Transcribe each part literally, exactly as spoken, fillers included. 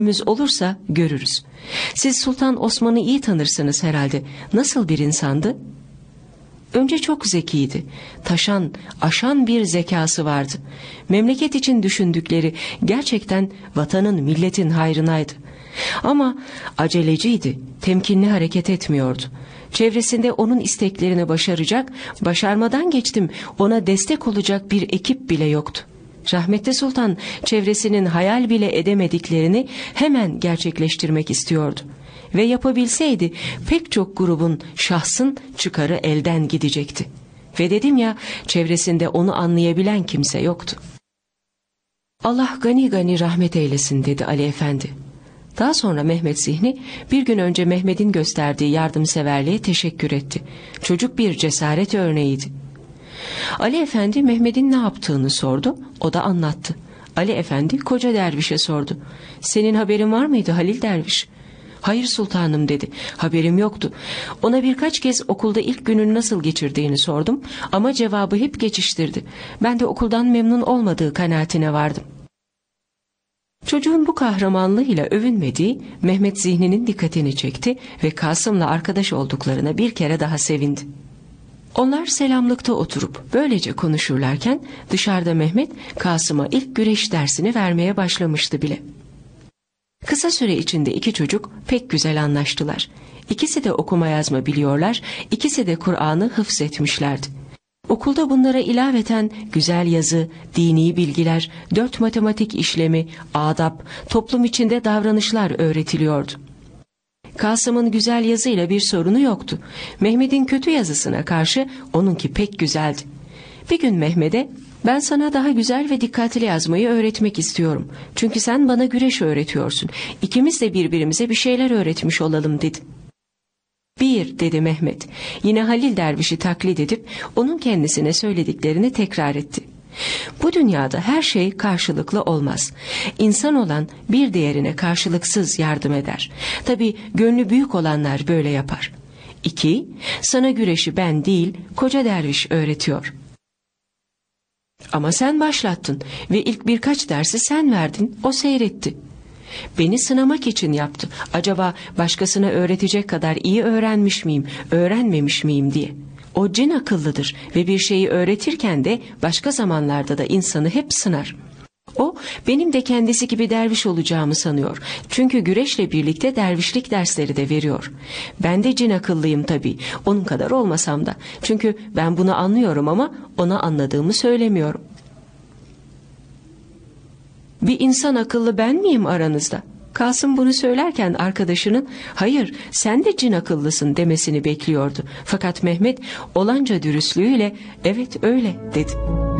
olursa görürüz. Siz Sultan Osman'ı iyi tanırsınız herhalde. Nasıl bir insandı? Önce çok zekiydi. Taşan, aşan bir zekası vardı. Memleket için düşündükleri gerçekten vatanın, milletin hayrınaydı. Ama aceleciydi, temkinli hareket etmiyordu. Çevresinde onun isteklerini başaracak, başarmadan geçtim ona destek olacak bir ekip bile yoktu. Rahmetli Sultan çevresinin hayal bile edemediklerini hemen gerçekleştirmek istiyordu. Ve yapabilseydi pek çok grubun, şahsın çıkarı elden gidecekti. Ve dedim ya, çevresinde onu anlayabilen kimse yoktu. Allah gani gani rahmet eylesin dedi Ali Efendi. Daha sonra Mehmet Zihni bir gün önce Mehmet'in gösterdiği yardımseverliğe teşekkür etti. Çocuk bir cesaret örneğiydi. Ali Efendi Mehmet'in ne yaptığını sordu, o da anlattı. Ali Efendi koca dervişe sordu. Senin haberin var mıydı Halil derviş? Hayır sultanım dedi. Haberim yoktu. Ona birkaç kez okulda ilk gününü nasıl geçirdiğini sordum ama cevabı hep geçiştirdi. Ben de okuldan memnun olmadığı kanaatine vardım. Çocuğun bu kahramanlığıyla övünmediği Mehmet Zihni'nin dikkatini çekti ve Kasım'la arkadaş olduklarına bir kere daha sevindi. Onlar selamlıkta oturup böylece konuşurlarken dışarıda Mehmet Kasım'a ilk güreş dersini vermeye başlamıştı bile. Kısa süre içinde iki çocuk pek güzel anlaştılar. İkisi de okuma yazma biliyorlar, ikisi de Kur'an'ı hıfzetmişlerdi. Okulda bunlara ilaveten güzel yazı, dini bilgiler, dört matematik işlemi, adab, toplum içinde davranışlar öğretiliyordu. Kasım'ın güzel yazıyla bir sorunu yoktu. Mehmet'in kötü yazısına karşı onunki pek güzeldi. Bir gün Mehmet'e, ben sana daha güzel ve dikkatli yazmayı öğretmek istiyorum. Çünkü sen bana güreş öğretiyorsun. İkimiz de birbirimize bir şeyler öğretmiş olalım dedi. Bir dedi Mehmet. Yine Halil dervişi taklit edip onun kendisine söylediklerini tekrar etti. Bu dünyada her şey karşılıklı olmaz. İnsan olan bir diğerine karşılıksız yardım eder. Tabii gönlü büyük olanlar böyle yapar. İki, sana güreşi ben değil, koca derviş öğretiyor. Ama sen başlattın ve ilk birkaç dersi sen verdin, o seyretti. Beni sınamak için yaptı. Acaba başkasına öğretecek kadar iyi öğrenmiş miyim, öğrenmemiş miyim diye. O cin akıllıdır ve bir şeyi öğretirken de başka zamanlarda da insanı hep sınar. O benim de kendisi gibi derviş olacağımı sanıyor. Çünkü güreşle birlikte dervişlik dersleri de veriyor. Ben de cin akıllıyım tabii. Onun kadar olmasam da. Çünkü ben bunu anlıyorum ama ona anladığımı söylemiyorum. Bir insan akıllı ben miyim aranızda? Kasım bunu söylerken arkadaşının hayır sen de cin akıllısın demesini bekliyordu. Fakat Mehmet olanca dürüstlüğüyle evet öyle dedi.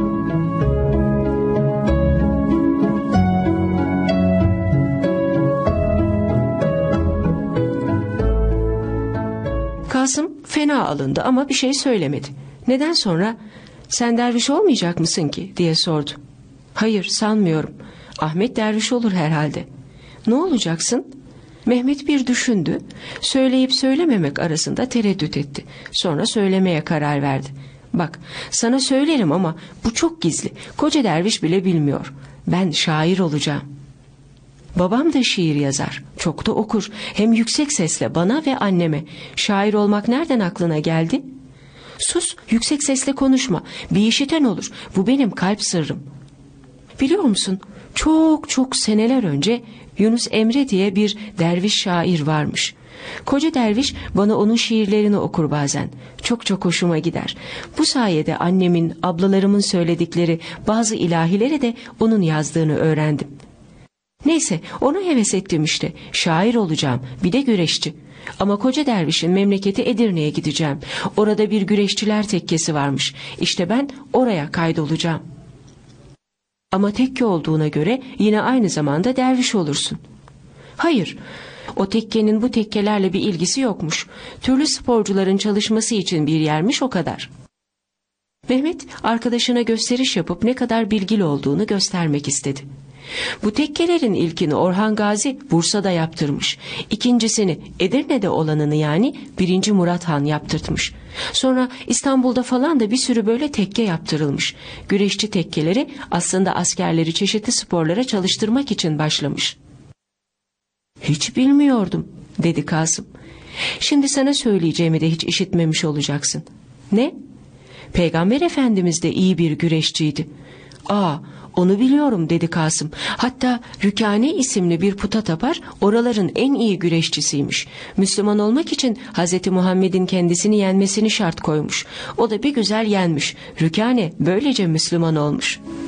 Kasım fena alındı ama bir şey söylemedi. Neden sonra sen derviş olmayacak mısın ki diye sordu. Hayır sanmıyorum. Ahmet derviş olur herhalde. Ne olacaksın? Mehmet bir düşündü. Söyleyip söylememek arasında tereddüt etti. Sonra söylemeye karar verdi. Bak sana söylerim ama bu çok gizli. Koca derviş bile bilmiyor. Ben şair olacağım. Babam da şiir yazar. Çok da okur. Hem yüksek sesle bana ve anneme. Şair olmak nereden aklına geldi? Sus, yüksek sesle konuşma. Bir işiten olur. Bu benim kalp sırrım. Biliyor musun? Çok çok seneler önce Yunus Emre diye bir derviş şair varmış. Koca derviş bana onun şiirlerini okur bazen. Çok çok hoşuma gider. Bu sayede annemin, ablalarımın söyledikleri bazı ilahileri de onun yazdığını öğrendim. Neyse ona heves ettim işte. Şair olacağım, bir de güreşçi. Ama koca dervişin memleketi Edirne'ye gideceğim. Orada bir güreşçiler tekkesi varmış. İşte ben oraya kaydolacağım. Ama tekke olduğuna göre yine aynı zamanda derviş olursun. Hayır, o tekkenin bu tekkelerle bir ilgisi yokmuş. Türlü sporcuların çalışması için bir yermiş o kadar. Mehmet arkadaşına gösteriş yapıp ne kadar bilgili olduğunu göstermek istedi. Bu tekkelerin ilkini Orhan Gazi Bursa'da yaptırmış. İkincisini Edirne'de olanını yani birinci Murat Han yaptırtmış. Sonra İstanbul'da falan da bir sürü böyle tekke yaptırılmış. Güreşçi tekkeleri aslında askerleri çeşitli sporlara çalıştırmak için başlamış. Hiç bilmiyordum, dedi Kasım. Şimdi sana söyleyeceğimi de hiç işitmemiş olacaksın. Ne? Peygamber Efendimiz de iyi bir güreşçiydi. Aa, onu biliyorum, dedi Kasım. Hatta Rükane isimli bir puta tapar, oraların en iyi güreşçisiymiş. Müslüman olmak için Hazreti Muhammed'in kendisini yenmesini şart koymuş. O da bir güzel yenmiş. Rükane böylece Müslüman olmuş.